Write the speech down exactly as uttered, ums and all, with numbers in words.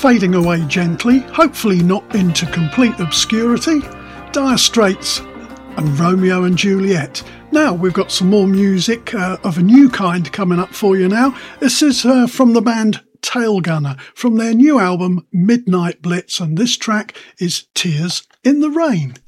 fading away gently, hopefully not into complete obscurity, Dire Straits and Romeo and Juliet. Now we've got some more music uh, of a new kind coming up for you now. This is uh, from the band Tailgunner from their new album Midnight Blitz, and this track is Tears in the Rain.